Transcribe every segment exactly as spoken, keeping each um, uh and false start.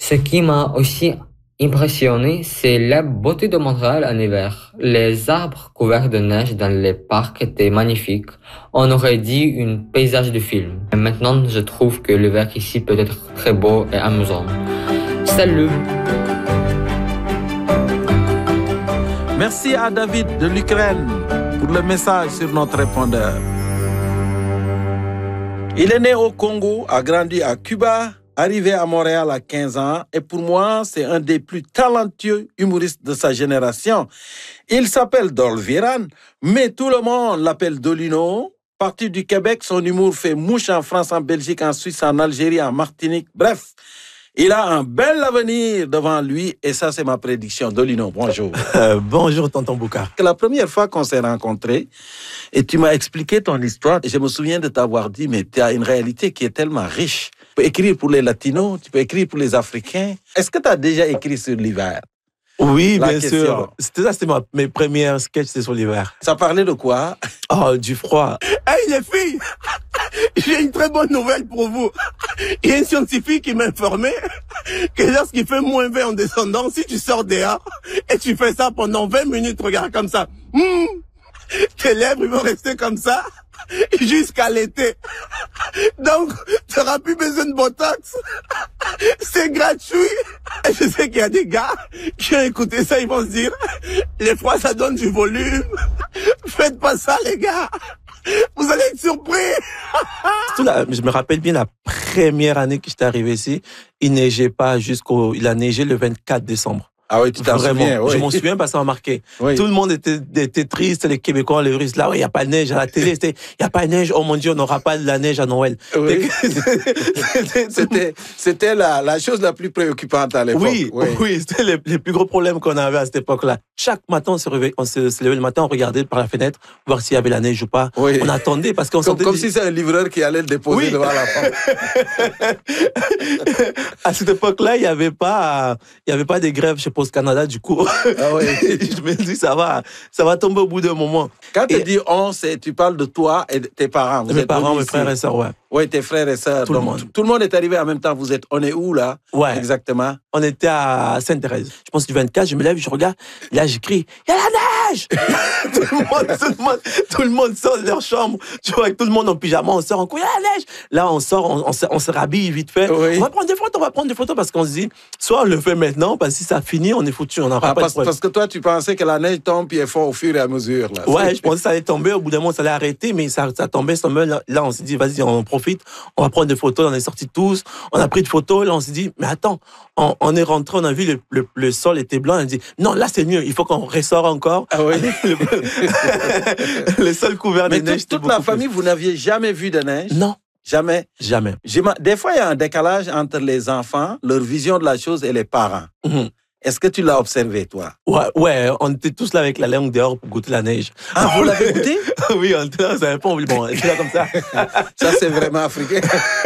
Ce qui m'a aussi impressionné, c'est la beauté de Montréal en hiver. Les arbres couverts de neige dans les parcs étaient magnifiques. On aurait dit un paysage de film. Et maintenant, je trouve que l'hiver ici peut être très beau et amusant. Salut! Merci à David de l'Ukraine pour le message sur notre répondeur. Il est né au Congo, a grandi à Cuba, arrivé à Montréal à quinze ans, et pour moi, c'est un des plus talentueux humoristes de sa génération. Il s'appelle Dol Viran, mais tout le monde l'appelle Dolino. Parti du Québec, son humour fait mouche en France, en Belgique, en Suisse, en Algérie, en Martinique. Bref, il a un bel avenir devant lui, et ça, c'est ma prédiction. Dolino, bonjour. Euh, bonjour, tonton Bouka. La première fois qu'on s'est rencontrés, et tu m'as expliqué ton histoire, je me souviens de t'avoir dit, mais tu as une réalité qui est tellement riche. Tu peux écrire pour les Latinos, tu peux écrire pour les Africains. Est-ce que tu as déjà écrit sur l'hiver? Oui, La bien question. sûr. C'était ça, c'était ma, mes premières sketchs, c'était sur l'hiver. Ça parlait de quoi? Oh, du froid. Hey, les filles! J'ai une très bonne nouvelle pour vous. Il y a un scientifique qui m'a informé que lorsqu'il fait moins vingt en descendant, si tu sors dehors et tu fais ça pendant vingt minutes, regarde comme ça, mmh, tes lèvres ils vont rester comme ça jusqu'à l'été. Donc, tu n'auras plus besoin de Botox. C'est gratuit. Et je sais qu'il y a des gars qui ont écouté ça, ils vont se dire, les fois ça donne du volume. Faites pas ça, les gars. Vous allez être surpris. Là, je me rappelle bien la première année que j'étais arrivé ici, il neigeait pas jusqu'au, il a neigé le vingt-quatre décembre. Ah oui, tu t'en souviens, oui. Je m'en souviens parce que ça m'a marqué. Oui. Tout le monde était, était triste, les Québécois, les Russes. Là, il n'y a pas de neige à la télé. Il n'y a pas de neige. Oh mon Dieu, on n'aura pas de la neige à Noël. Oui. C'était, c'était la, la chose la plus préoccupante à l'époque. Oui, oui, oui, c'était les, les plus gros problèmes qu'on avait à cette époque-là. Chaque matin, on se, réveillait, on se, se levait le matin, on regardait par la fenêtre, voir s'il y avait la neige ou pas. Oui. On attendait parce qu'on Comme, sentait... comme si c'est un livreur qui allait le déposer Oui. devant la porte. À cette époque-là, il n'y avait pas, il y avait pas de grève chez Post Canada, du coup. Ah oui. Je me dis, ça va, ça va tomber au bout d'un moment. Quand tu Et- dis on, c'est, tu parles de toi et de tes parents. Vous Mes êtes parents, venus mes ici. frères et sœurs, ouais. Oui, tes frères et sœurs. Tout le Donc, monde. Tout, tout le monde est arrivé en même temps. Vous êtes, on est où là? Ouais. Exactement. On était à Sainte-Thérèse. Je pense du vingt-quatre, je me lève, je regarde. Là, j'écris, il y a la neige! tout, le monde, tout, le monde, tout le monde sort de leur chambre. Tu vois, avec tout le monde en pyjama, on sort en cours, il y a la neige! Là, on sort, on, on, se, on se rhabille vite fait. Oui. On va prendre des photos, on va prendre des photos parce qu'on se dit, soit on le fait maintenant, parce que si ça finit, on est foutu, on n'aura Ah, pas parce, de preuve. parce que toi, tu pensais que la neige tombe puis elle fond au fur et à mesure. Là. Ouais, je pensais que ça allait tomber, au bout d'un moment, ça allait arrêter, mais ça, ça tombait, ça tombait. Là, là, on s'est dit, vas-y, on en profite, on va prendre des photos, on est sortis tous, on a pris des photos, là, on s'est dit, mais attends, on, on est rentré, on a vu le, le, le sol était blanc, on a dit, non, là, c'est mieux, il faut qu'on ressort encore. Ah oui. le, le sol couvert de Mais neige. toute, toute la famille, vous n'aviez jamais vu de neige? Non, Jamais. jamais. J'ai ma- Des fois, il y a un décalage entre les enfants, leur vision de la chose et les parents. Mhm. Est-ce que tu l'as observé, toi? Ouais, ouais, on était tous là avec la langue dehors pour goûter la neige. Ah, vous l'avez goûté? Oui, on était là, on savait pas, on dit, bon, on était là comme ça. Ça, c'est vraiment africain.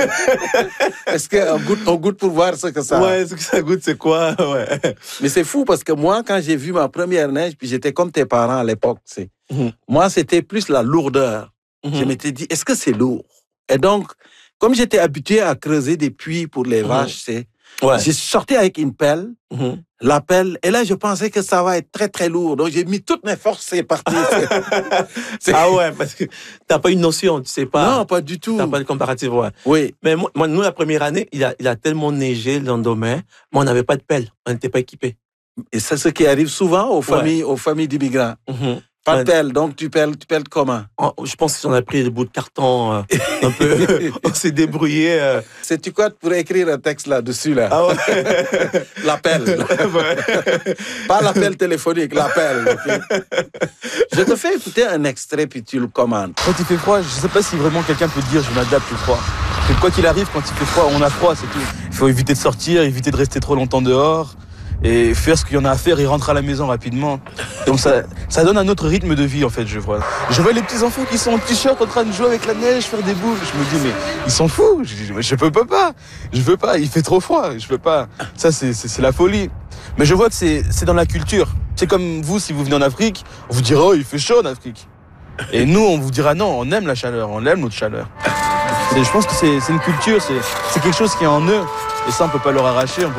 Est-ce qu'on goûte, on goûte pour voir ce que ça... Ouais, ce que ça goûte, c'est quoi? Ouais. Mais c'est fou parce que moi, quand j'ai vu ma première neige, puis j'étais comme tes parents à l'époque, tu sais. Mhm. Moi, c'était plus la lourdeur. Mhm. Je m'étais dit, est-ce que c'est lourd? Et donc, comme j'étais habitué à creuser des puits pour les Mhm. vaches, c'est, Ouais. j'ai sorti avec une pelle, Mhm. la pelle, et là, je pensais que ça va être très, très lourd. Donc, j'ai mis toutes mes forces, c'est parti. C'est- Ah ouais, parce que t'as pas une notion, tu sais pas. Non, pas du tout. T'as pas de comparatif, ouais. Oui. Mais moi, moi, nous, la première année, il a, il a tellement neigé le lendemain, mais on n'avait pas de pelle, on n'était pas équipés. Et c'est ce qui arrive souvent aux familles, aux familles d'immigrants. Mhm. Pas de Ouais. pelle, donc tu pelles, tu pelles comment? En- Je pense qu'on a pris des bouts de carton, euh, un peu, on s'est débrouillé. euh. Sais-tu quoi pour écrire un texte là-dessus, là? Ah ouais. L'appel. Ouais. Pas l'appel téléphonique, l'appel. ok? Je te fais écouter un extrait, puis tu le commandes. Quand il fait froid, je sais pas si vraiment quelqu'un peut te dire je m'adapte au froid. Parce que quoi qu'il arrive, quand il fait froid, on a froid, c'est tout. Il faut éviter de sortir, éviter de rester trop longtemps dehors et faire ce qu'il y en a à faire et rentrer à la maison rapidement. Donc ça, ça donne un autre rythme de vie en fait, je vois. Je vois les petits enfants qui sont en t-shirt en train de jouer avec la neige, faire des boules. Je me dis mais ils sont fous. Je, je, je peux pas, je veux pas. Il fait trop froid, je peux pas. Ça c'est, c'est, c'est la folie. Mais je vois que c'est, c'est dans la culture. C'est comme vous, si vous venez en Afrique, on vous dira oh il fait chaud en Afrique. Et nous on vous dira non, on aime la chaleur, on aime notre chaleur. C'est, je pense que c'est, c'est une culture, c'est, c'est quelque chose qui est en eux. Et ça on peut pas leur arracher. On peut